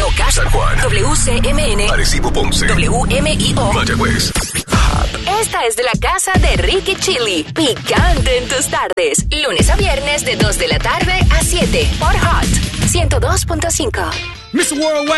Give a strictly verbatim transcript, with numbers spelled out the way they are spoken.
Moca, San Juan, W C M N, Arecibo, Ponce, W M I O, Mayagüez. Esta es de la casa de Ricky Chili. Picante en tus tardes. Lunes a viernes de dos de la tarde a siete por Hot ciento dos punto cinco. miss Worldwide